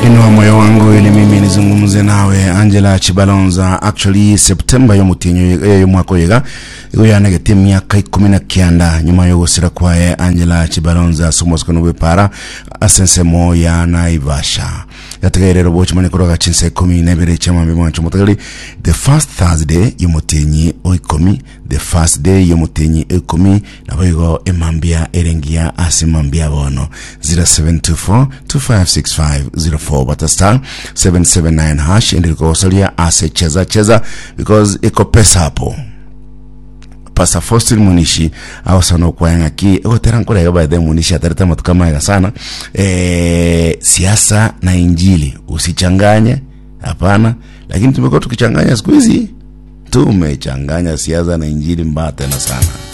Inua moyo wangu ili mimi nizungumze nawe. Angela Chibalonza. Actually September yo mutinyo yo mwaka yega yo yanegete myaka 19 nyuma yo gusira kwae Angela Chibalonza somosiko no para asensemo ya Naivasha yategerero bochi mane kuroga chinse 12 chama mwancho mutagali the first Thursday yo mutinyi oikomi, the first day yo mutinyi oikomi na boigo emambia erengia asimambia bono 0724 256504 Batastar 779 hash ndiko salia ase cheza because iko pesa hapo. Pastor Faustin Munishi awasano kwa yangaki otera nkora ya baadhi Munishi atareta matukama sana siasa na injili usichanganye, hapana. Lakini tumekuwa tukichanganya siku hizi, tumechanganya siasa na injili mbaya tena sana.